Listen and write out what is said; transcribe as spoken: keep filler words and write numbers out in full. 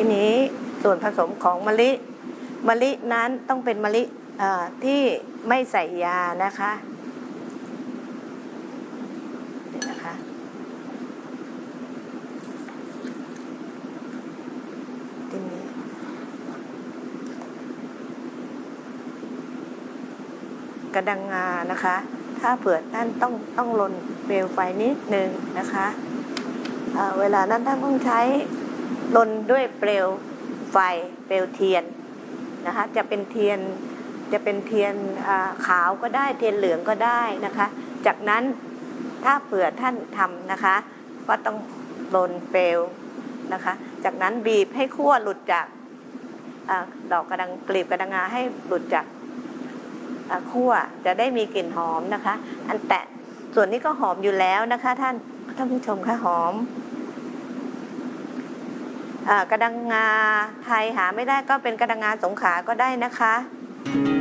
นี้ส่วนผสมของมะลิมะลินั้นต้องเป็นมะลิที่ไม่ใส่ยานะคะนี่นะคะทีนี้กระดังงานะคะถ้าเผื่อท่านต้องต้องลนเปลวไฟนิดนึงนะคะเ, เวลานั้นท่านต้องใช้ลนด้วยเปลวไฟเปลวเทียนนะคะจะเป็นเทียนจะเป็นเทียนขาวก็ได้เทียนเหลืองก็ได้นะคะจากนั้นถ้าเผื่อท่านทำนะคะก็ต้องลนเปลวนะคะจากนั้นบีบให้คั่วหลุดจากดอกกระดังกลีบกระดังงาให้หลุดจากคั่วจะได้มีกลิ่นหอมนะคะอันแตะส่วนนี้ก็หอมอยู่แล้วนะคะท่านท่านผู้ชมค่ะหอมกระดังงาไทยหาไม่ได้ก็เป็นกระดังงาสงขลาก็ได้นะคะ